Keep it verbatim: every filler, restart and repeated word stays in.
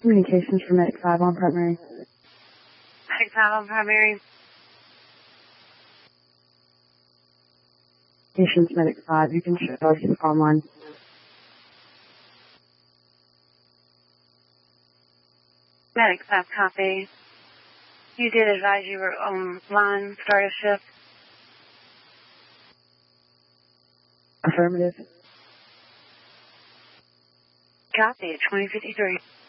Communications for Medic five on primary. Medic five on primary. Patients Medic five, you can show us online. Medic five, copy. You did advise you were online, start a shift. Affirmative. Copy at twenty fifty-three.